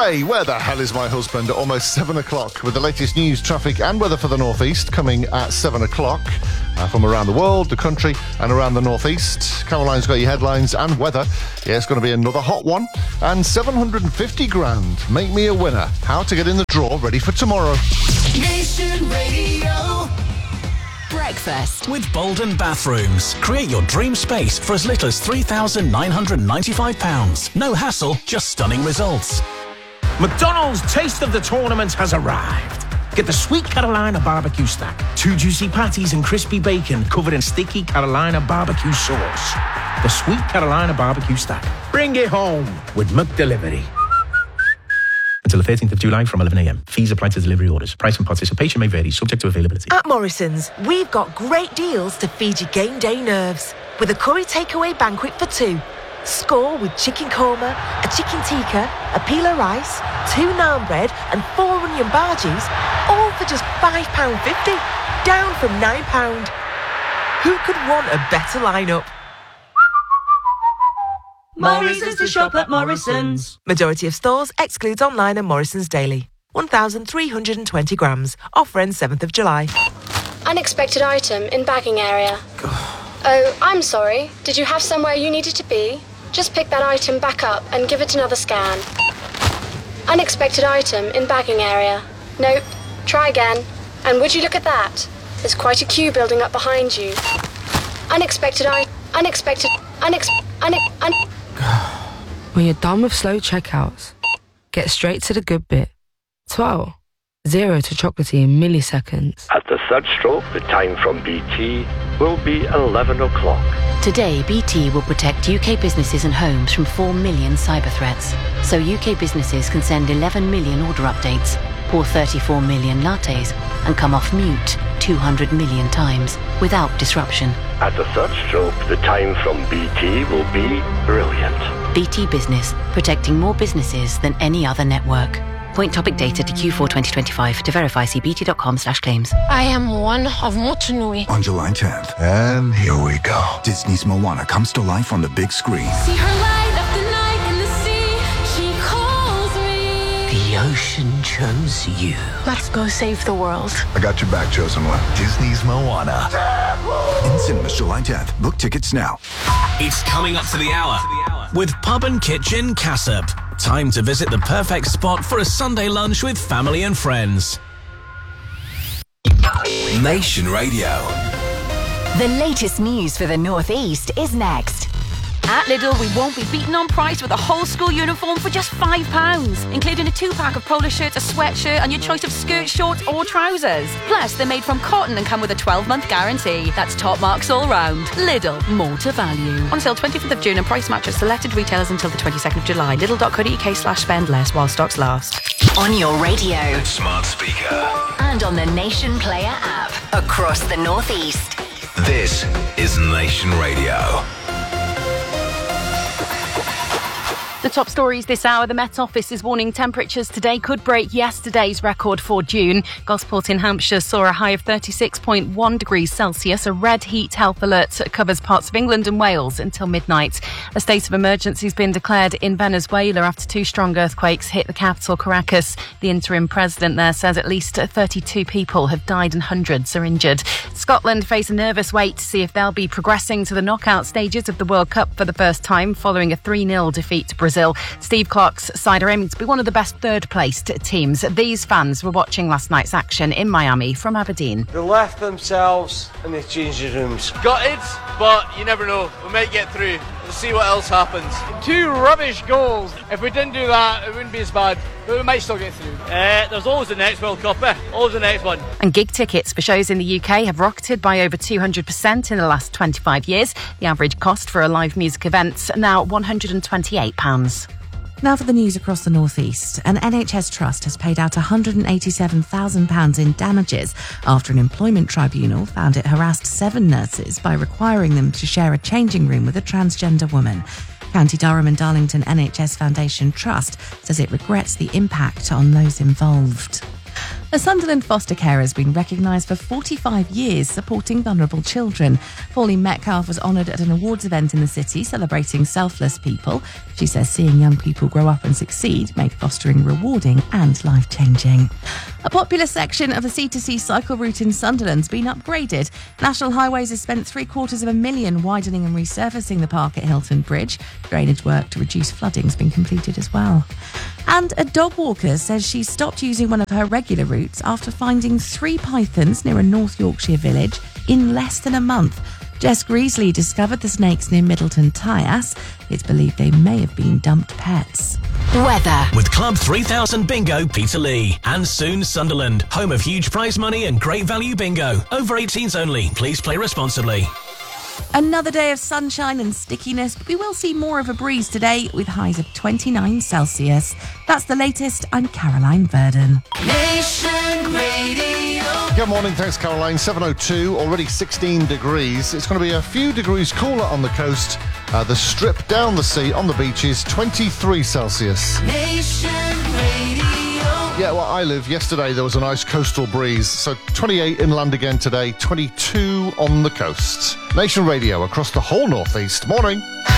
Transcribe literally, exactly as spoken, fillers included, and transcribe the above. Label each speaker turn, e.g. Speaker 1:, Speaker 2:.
Speaker 1: Hey, where the hell is my husband? At almost seven o'clock with the latest news, traffic and weather for the northeast coming at seven o'clock uh, from around the world, the country and around the northeast. Caroline's got your headlines and weather. Yeah, it's going to be another hot one. And seven hundred fifty grand. Make me a winner. How to get in the draw ready for tomorrow.
Speaker 2: Nation Radio.
Speaker 3: Breakfast with Bolden Bathrooms. Create your dream space for as little as three thousand nine hundred ninety-five pounds. No hassle, just stunning results.
Speaker 4: McDonald's Taste of the Tournament has arrived. Get the Sweet Carolina Barbecue Stack. Two juicy patties and crispy bacon covered in sticky Carolina barbecue sauce. The Sweet Carolina Barbecue Stack. Bring it home with McDelivery. Until the thirteenth of July from eleven a.m. Fees apply to delivery orders. Price and participation may vary, subject to availability.
Speaker 5: At Morrison's, we've got great deals to feed your game day nerves. With a curry takeaway banquet for two. Score with chicken korma, a chicken tikka, a pila rice, two naan bread and four onion bhajis, all for just five pounds fifty, down from nine pounds. Who could want a better lineup?
Speaker 6: Morrison's to shop at Morrison's.
Speaker 5: Majority of stores excludes online and Morrison's daily. one thousand three hundred twenty grams. Offer ends seventh of July.
Speaker 7: Unexpected item in bagging area. Oh, I'm sorry. Did you have somewhere you needed to be? Just pick that item back up and give it another scan. Unexpected item in bagging area. Nope. Try again. And would you look at that? There's quite a queue building up behind you. Unexpected I... Unexpected... Unex... Unex... Un...
Speaker 8: When you're done with slow checkouts, get straight to the good bit. twelve. Zero to chocolatey in milliseconds.
Speaker 9: At the third stroke, the time from B T will be eleven o'clock.
Speaker 10: Today, B T will protect U K businesses and homes from four million cyber threats. So U K businesses can send eleven million order updates, pour thirty-four million lattes, and come off mute two hundred million times without disruption.
Speaker 9: At the third stroke, the time from B T will be brilliant.
Speaker 10: B T Business, protecting more businesses than any other network. Point topic data to Q four twenty twenty-five. To verify, see bt.com slash claims.
Speaker 11: I am one of Motunui.
Speaker 12: On July tenth. And here we go. Disney's Moana comes to life on the big screen.
Speaker 11: See her light up the night in the sea. She calls me.
Speaker 13: The ocean chose you.
Speaker 11: Let's go save the world.
Speaker 12: I got your back, chosen one. Disney's Moana. In cinemas July tenth. Book tickets now.
Speaker 3: It's coming up to the hour with Pub and Kitchen Cassop. Time to visit the perfect spot for a Sunday lunch with family and friends.
Speaker 2: Nation Radio.
Speaker 14: The latest news for the North East is next.
Speaker 15: At Lidl, we won't be beaten on price with a whole school uniform for just five pounds, including a two-pack of polo shirts, a sweatshirt and your choice of skirt, shorts or trousers. Plus, they're made from cotton and come with a twelve-month guarantee. That's top marks all round. Lidl, more to value. On sale twenty-fifth of June and price match at selected retailers until the twenty-second of July. Lidl.co.uk slash spend less while stocks last.
Speaker 14: On your radio.
Speaker 2: Smart speaker.
Speaker 14: And on the Nation Player app. Across the North East.
Speaker 2: This is Nation Radio.
Speaker 15: The top stories this hour. The Met Office is warning temperatures today could break yesterday's record for June. Gosport in Hampshire saw a high of thirty-six point one degrees Celsius. A red heat health alert covers parts of England and Wales until midnight. A state of emergency has been declared in Venezuela after two strong earthquakes hit the capital, Caracas. The interim president there says at least thirty-two people have died and hundreds are injured. Scotland face a nervous wait to see if they'll be progressing to the knockout stages of the World Cup for the first time following a three nil defeat to Brazil. Steve Clarke's side are aiming to be one of the best third-placed teams. These fans were watching last night's action in Miami from Aberdeen.
Speaker 16: They left themselves in the changing rooms.
Speaker 17: Gutted, but you never know. We might get through. We'll see what else happens.
Speaker 18: Two rubbish goals. If we didn't do that, it wouldn't be as bad. But we might still get through.
Speaker 17: Uh, there's always the next World Cup, eh? Always the next one.
Speaker 15: And gig tickets for shows in the U K have rocketed by over two hundred percent in the last twenty-five years. The average cost for a live music event now one hundred twenty-eight pounds.
Speaker 19: Now for the news across the North East. An N H S trust has paid out one hundred eighty-seven thousand pounds in damages after an employment tribunal found it harassed seven nurses by requiring them to share a changing room with a transgender woman. County Durham and Darlington N H S Foundation Trust says it regrets the impact on those involved. A Sunderland foster carer has been recognised for forty-five years supporting vulnerable children. Pauline Metcalf was honoured at an awards event in the city celebrating selfless people. She says seeing young people grow up and succeed made fostering rewarding and life-changing. A popular section of the C two C cycle route in Sunderland's been upgraded. National Highways has spent three quarters of a million widening and resurfacing the park at Hilton Bridge. Drainage work to reduce flooding has been completed as well. And a dog walker says she stopped using one of her regular routes after finding three pythons near a North Yorkshire village in less than a month. Jess Greasley discovered the snakes near Middleton Tyas. It's believed they may have been dumped pets.
Speaker 3: Weather. With Club three thousand Bingo, Peterlee. And soon Sunderland, home of huge prize money and great value bingo. Over eighteens only. Please play responsibly.
Speaker 19: Another day of sunshine and stickiness, but we will see more of a breeze today with highs of twenty-nine Celsius. That's the latest. I'm Caroline Verdon.
Speaker 2: Nation Radio.
Speaker 1: Good morning, thanks Caroline. seven oh two, already sixteen degrees. It's going to be a few degrees cooler on the coast. Uh, the strip down the sea on the beaches, twenty-three Celsius.
Speaker 2: Nation Radio.
Speaker 1: Yeah, well, I live. Yesterday there was a nice coastal breeze. So twenty-eight inland again today, twenty-two on the coast. Nation Radio across the whole northeast. Morning.